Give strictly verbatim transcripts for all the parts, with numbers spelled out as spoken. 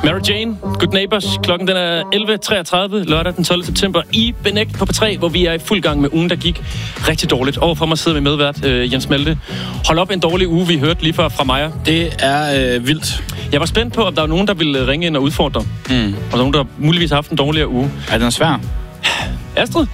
Mary Jane, Good Neighbors. Klokken den er elleve treogtredive, lørdag den tolvte september i Benægt på P tre, hvor vi er i fuld gang med ugen, der gik rigtig dårligt. Overfor mig sidder med medvært øh, Jens Malte. Hold op en dårlig uge, vi hørte lige før fra Maja. Det er øh, vildt. Jeg var spændt på, om der var nogen, der ville ringe ind og udfordre. Mm. Og nogen, der muligvis har haft en dårligere uge. Er den svær? Astrid?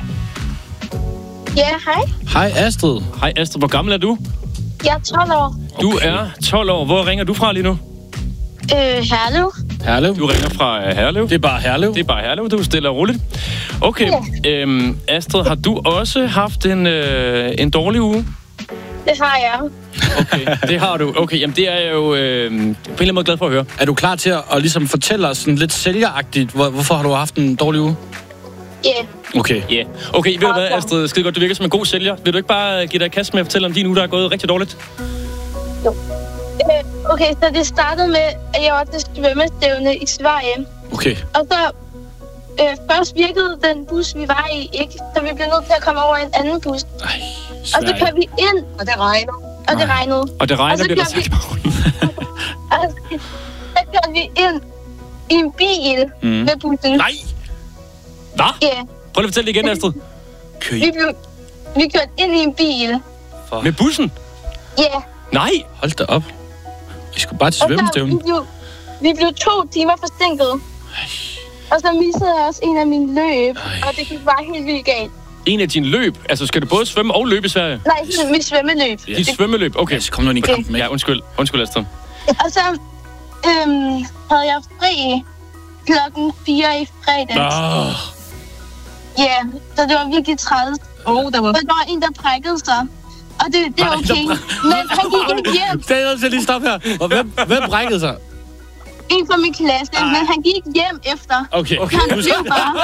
Ja, hej. Hej Astrid. Hej Astrid, hvor gammel er du? Jeg er tolv år. Du er tolv år. Hvor ringer du fra lige nu? Øh, Herlev. Herlev. Du ringer fra uh, Herlev. Det er bare Herlev. Det er bare Herlev, du er stille og roligt. Okay, ja. øhm, Astrid, har du også haft en, øh, en dårlig uge? Det har jeg. Okay, det har du. Okay, jamen det er jeg jo øh, på en eller anden måde glad for at høre. Er du klar til at, at ligesom fortælle os sådan lidt sælgeragtigt, hvor, hvorfor har du haft en dårlig uge? Ja. Yeah. Okay. Ja. Yeah. Okay, ved du hvad, Astrid? Skide godt, du virker som en god sælger. Vil du ikke bare give dig et kast med at fortælle om din uge, der er gået rigtig dårligt? Jo. Øh, okay, så det startede med, at jeg var til svømmestævne i Sverige. Okay. Og så øh, først virkede den bus, vi var i, ikke. Så vi blev nødt til at komme over en anden bus. Ej, og så kørte vi ind, og det regnede. Og det regnede. Og det regner, bliver der sagt i baggrunden. Og så kørte vi ind i en bil mm. med bussen. Nej! Hvad? Ja. Yeah. Prøv lige at fortælle det igen, Astrid. Vi, blev, vi kørte ind i en bil. For... Med bussen? Ja. Yeah. Nej! Hold da op. Vi skulle bare til svømmestævnen. Vi blev, vi blev to timer forsinket. Og så missede jeg også en af mine løb. Ej. Og det gik bare helt vildt galt. En af dine løb? Altså, skal du både svømme og løbe i Sverige? Nej, mit svømmeløb. Ja. Dit svømmeløb? Okay. Så kom nu ind i kampen, ikke? Ja, undskyld. Undskyld, Astrid. Og så øhm, havde jeg fri klokken fire i fredags. Oh. Ja, så det var virkelig træls. Oh, der var... Og der var en, der brækkede sig. Og det, det var okay. Men han gik ikke hjem. Det er nødt til at lige stoppe her. Og hvem, hvem brækkede sig? En fra min klasse, Ej. men han gik hjem efter. Okay. okay. Han blev bare.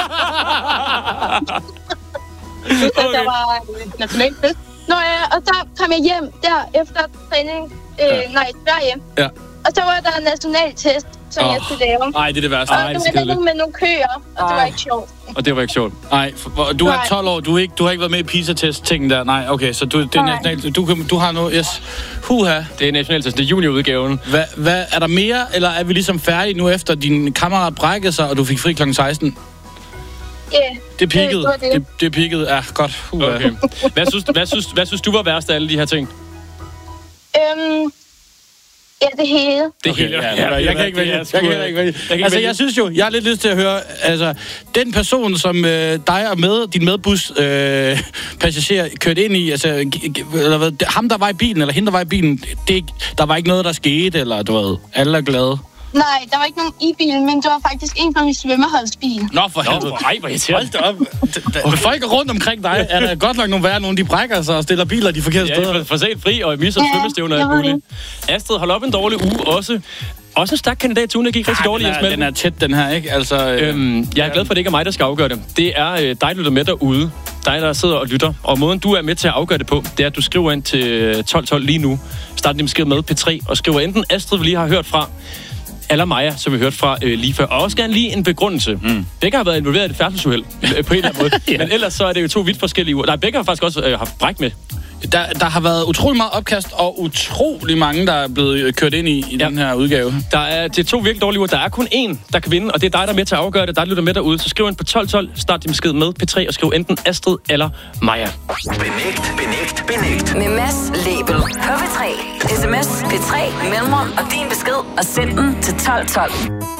Okay. Der var nationalt fest. Nå ja, og så kom jeg hjem der efter træning, øh, ja. nej, i Sverige. Ja. Og så var der en national test, som oh. jeg skulle lave. Nej, det er det værste. Og det var noget med nogle køer, og Ej. det var ikke sjovt. Og det var ikke sjovt. Nej, du er tolv år, du, ikke, du har ikke været med i PISA-test-tingen der. Nej, okay, så du, det er national, du, du har nu, yes. Huha. Det er nationaltest, det er juniorudgaven. Hvad, hvad, er der mere, eller er vi ligesom færdige nu efter din kammerat brækkede sig, og du fik fri klokken seksten? Ja, yeah, det peakede. Det, det. det, det peakede. Ja, godt. Huha. Okay. Hvad synes, hvad, synes, hvad synes du var værst af alle de her ting? Øhm... Ja, det hele. Det hele, okay, ja. ja. Jeg, jeg kan ikke vælge. Jeg kan ikke vælge. Altså, jeg synes jo, jeg har lidt lyst til at høre, altså, den person, som øh, dig og med, din medbus øh, passager kørte ind i, altså, eller hvad, ham, der var i bilen, eller hende, der var i bilen, det, der var ikke noget, der skete, eller du ved, alle er glade. Nej, der var ikke nogen i bilen, men det var faktisk en fra min svømmeholdsbil. Nå, for helvede. Ej, hvor irriterende. Hold da op. Folk rundt omkring dig, er der godt nok nogle værre, nogle de brækker sig og stiller biler de forkerte steder. Ja, for sent fri og misser ja, svømmestævner og alt muligt. Astrid, hold op en dårlig uge også. Også en stærk kandidat til ugen, der gik rigtig dårligt. Den, den er tæt, den her, ikke? Altså, øhm, jeg er glad for, at det ikke er mig, der skal afgøre det. Det er øh, dig, der lytter med derude. Dig, der sidder og lytter. Og måden, du er med til at afgøre det på, det er, at du skriver ind til tolv tolv lige nu. Start din besked med P tre og skriver enten Astrid, vi lige har hørt fra, eller Maja, som vi hørte fra øh, lige før. Og også gerne lige en begrundelse. Mm. Begge har været involveret i et færdselsuheld øh, på en eller anden måde. Ja. Men ellers så er det jo to vidt forskellige uger. Nej, begge har faktisk også øh, haft bræk med. Der, der har været utrolig meget opkast, og utrolig mange, der er blevet kørt ind i, i ja. den her udgave. Der er, det er to virkelig dårlige uger. Der er kun én, der kan vinde, og det er dig, der er med til at afgøre det. Der lytter med derude. Så skriv ind på tolv tolv, start din besked med P tre, og skriv enten Astrid eller Maja. Benægt, benægt, benægt. Med Mads Lebel. På P tre. S M S P tre, mellemrum og din besked, og send den til tolv tolv.